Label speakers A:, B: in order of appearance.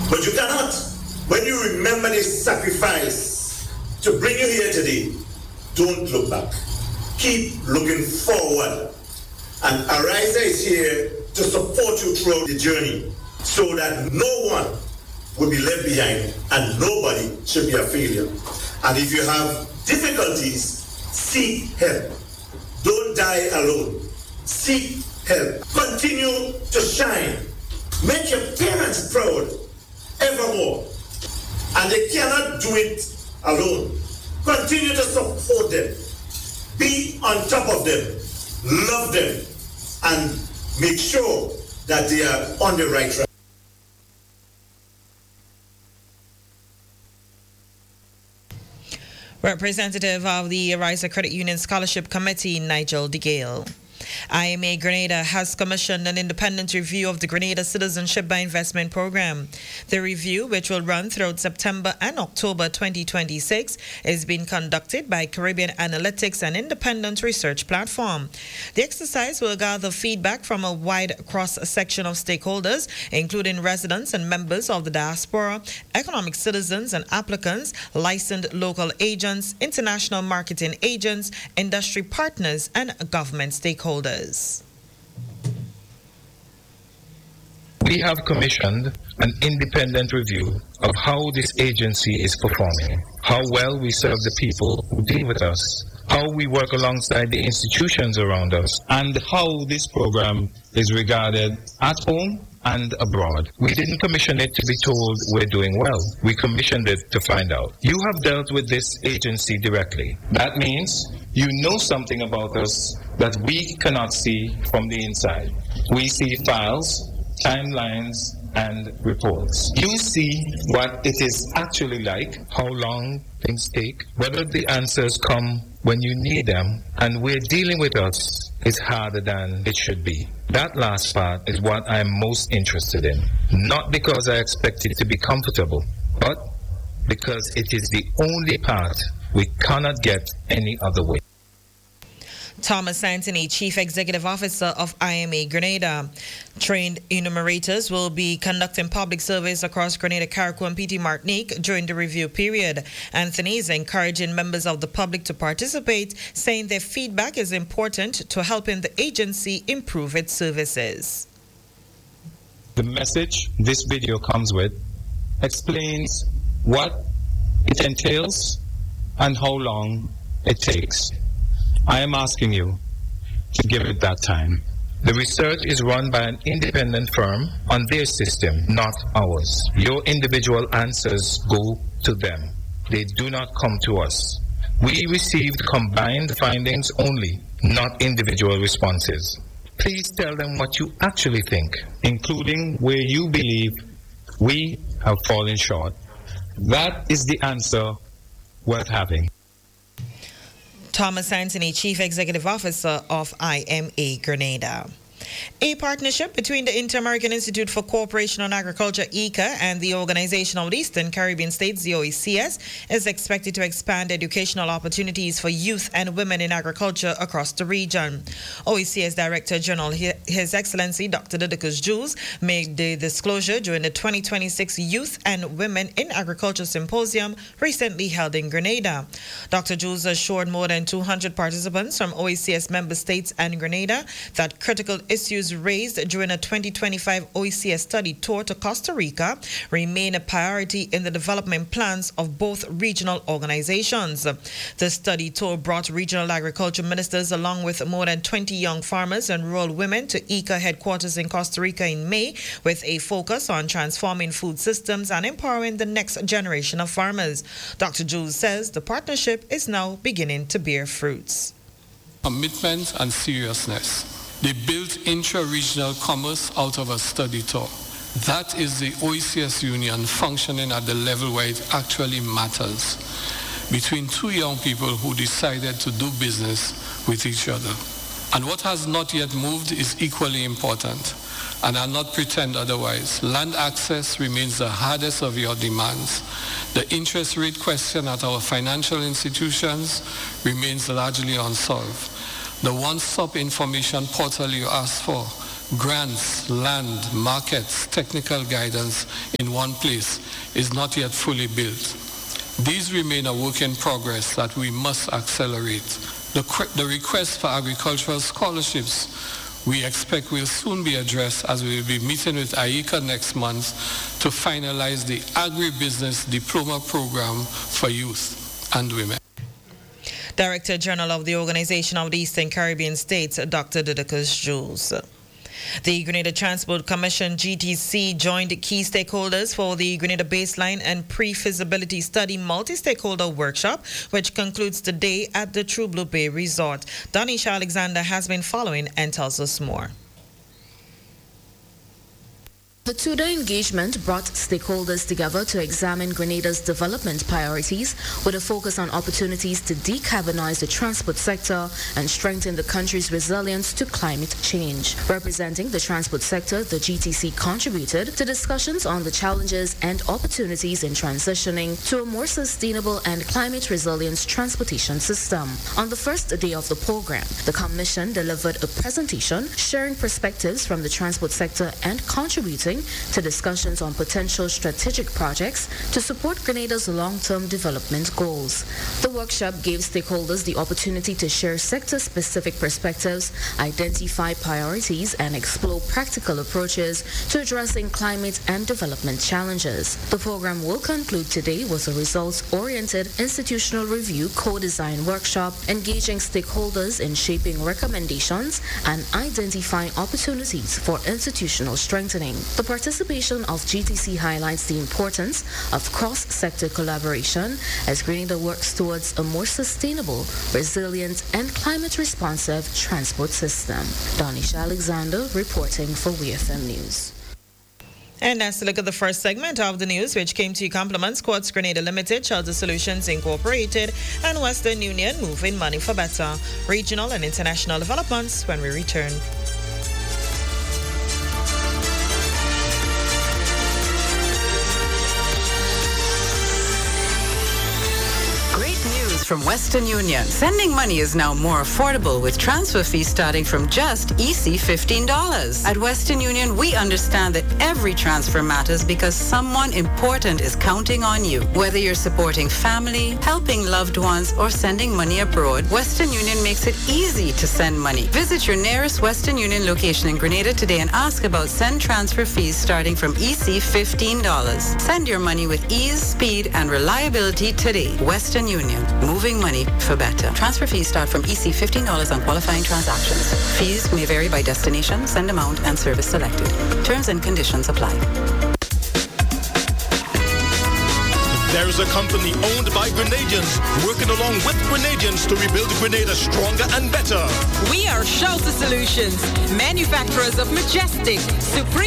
A: But you cannot. When you remember this sacrifice to bring you here today, don't look back. Keep looking forward. And Arisa is here to support you throughout the journey so that no one will be left behind and nobody should be a failure. And if you have difficulties, seek help. Don't die alone. Seek help. Continue to shine. Make your parents proud evermore. And they cannot do it alone. Continue to support them. Be on top of them. Love them. And make sure that they are on the right track.
B: Representative of the Arisa Credit Union Scholarship Committee, Nigel DeGale. IMA Grenada has commissioned an independent review of the Grenada Citizenship by Investment Program. The review, which will run throughout September and October 2026, is being conducted by Caribbean Analytics, an independent research platform. The exercise will gather feedback from a wide cross-section of stakeholders, including residents and members of the diaspora, economic citizens and applicants, licensed local agents, international marketing agents, industry partners, and government stakeholders.
C: We have commissioned an independent review of how this agency is performing, how well we serve the people who deal with us, how we work alongside the institutions around us, and how this program is regarded at home and abroad. We didn't commission it to be told we're doing well. We commissioned it to find out. You have dealt with this agency directly. That means you know something about us that we cannot see from the inside. We see files, timelines, and reports. You see what it is actually like, how long things take, whether the answers come when you need them, and where dealing with us is harder than it should be. That last part is what I'm most interested in. Not because I expect it to be comfortable, but because it is the only part we cannot get any other way.
B: Thomas Anthony, Chief Executive Officer of IMA Grenada. Trained enumerators will be conducting public surveys across Grenada, Carriacou, and PT Martinique during the review period. Anthony is encouraging members of the public to participate, saying their feedback is important to helping the agency improve its services.
C: The message this video comes with explains what it entails and how long it takes. I am asking you to give it that time. The research is run by an independent firm on their system, not ours. Your individual answers go to them. They do not come to us. We received combined findings only, not individual responses. Please tell them what you actually think, including where you believe we have fallen short. That is the answer worth having.
B: Thomas Anthony, Chief Executive Officer of IMA Grenada. A partnership between the Inter-American Institute for Cooperation on Agriculture, ICA, and the Organization of the Eastern Caribbean States, the OECS, is expected to expand educational opportunities for youth and women in agriculture across the region. OECS Director General His Excellency Dr. Didacus Jules made the disclosure during the 2026 Youth and Women in Agriculture Symposium recently held in Grenada. Dr. Jules assured more than 200 participants from OECS member states and Grenada that critical issues raised during a 2025 OECS study tour to Costa Rica remain a priority in the development plans of both regional organizations. The study tour brought regional agriculture ministers along with more than 20 young farmers and rural women to ICA headquarters in Costa Rica in May, with a focus on transforming food systems and empowering the next generation of farmers. Dr. Jules says the partnership is now beginning to bear fruits.
D: Commitment and seriousness. They built intra-regional commerce out of a study tour. That is the OECS Union functioning at the level where it actually matters, between two young people who decided to do business with each other. And what has not yet moved is equally important, and I'll not pretend otherwise. Land access remains the hardest of your demands. The interest rate question at our financial institutions remains largely unsolved. The one-stop information portal you asked for grants, land, markets, technical guidance in one place is not yet fully built. These remain a work in progress that we must accelerate. The request for agricultural scholarships we expect will soon be addressed as we will be meeting with IECA next month to finalize the agribusiness diploma program for youth and women.
B: Director General of the Organization of the Eastern Caribbean States, Dr. Didacus Jules. The Grenada Transport Commission, GTC, joined key stakeholders for the Grenada Baseline and Pre-Feasibility Study Multi-Stakeholder Workshop, which concludes today at the True Blue Bay Resort. Danisha Alexander has been following and tells us more.
E: The two-day engagement brought stakeholders together to examine Grenada's development priorities with a focus on opportunities to decarbonize the transport sector and strengthen the country's resilience to climate change. Representing the transport sector, the GTC contributed to discussions on the challenges and opportunities in transitioning to a more sustainable and climate-resilient transportation system. On the first day of the program, the Commission delivered a presentation sharing perspectives from the transport sector and contributing to discussions on potential strategic projects to support Grenada's long-term development goals. The workshop gave stakeholders the opportunity to share sector-specific perspectives, identify priorities, and explore practical approaches to addressing climate and development challenges. The program will conclude today with a results-oriented institutional review co-design workshop, engaging stakeholders in shaping recommendations and identifying opportunities for institutional strengthening. The participation of GTC highlights the importance of cross-sector collaboration as Grenada works towards a more sustainable, resilient, and climate-responsive transport system. Danisha Alexander reporting for WFM News.
B: And that's a look at the first segment of the news, which came to you compliments Quartz Grenada Limited, Shelter Solutions Incorporated, and Western Union, moving money for better. Regional and international developments when we return.
F: From Western Union. Sending money is now more affordable with transfer fees starting from just EC $15. At Western Union, we understand that every transfer matters because someone important is counting on you. Whether you're supporting family, helping loved ones, or sending money abroad, Western Union makes it easy to send money. Visit your nearest Western Union location in Grenada today and ask about send transfer fees starting from EC $15. Send your money with ease, speed, and reliability today. Western Union. Moving money for better. Transfer fees start from EC $15 on qualifying transactions. Fees may vary by destination, send amount, and service selected. Terms and conditions apply.
G: There's a company owned by Grenadians, working along with Grenadians to rebuild Grenada stronger and better.
H: We are Shelter Solutions, manufacturers of Majestic, Supreme